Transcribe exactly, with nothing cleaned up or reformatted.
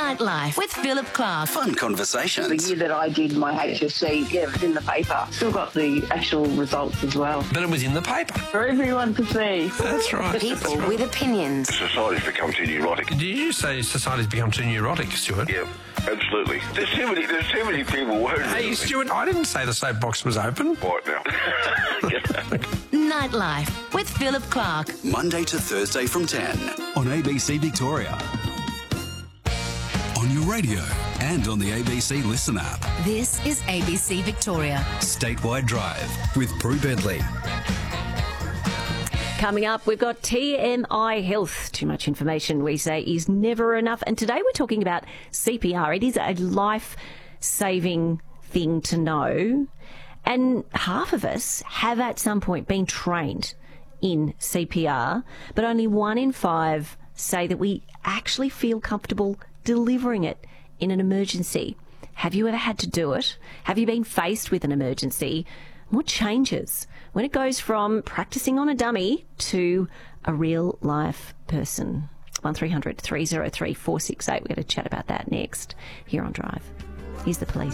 Nightlife with Philip Clark. Fun conversations. The year that I did my H S C, yeah, it was in the paper. Still got the actual results as well. But it was in the paper. For everyone to see. That's right. People That's right. with opinions. Society's become too neurotic. Did you say society's become too neurotic, Stuart? Yeah, absolutely. There's too many, there's too many people worried. Hey, Stuart, I didn't say the soapbox was open. Right now. Nightlife with Philip Clark. Monday to Thursday from ten. On A B C Victoria. On your radio and on the A B C Listen app. This is A B C Victoria. Statewide Drive with Prue Bentley. Coming up, we've got T M I Health. Too much information, we say, is never enough. And today we're talking about C P R. It is a life-saving thing to know. And half of us have at some point been trained in C P R, but only one in five say that we actually feel comfortable delivering it in an emergency. Have you ever had to do it? Have you been faced with an emergency? What changes when it goes from practicing on a dummy to a real life person? one three hundred three oh three four six eight. We're going to chat about that next here on Drive. Here's the police.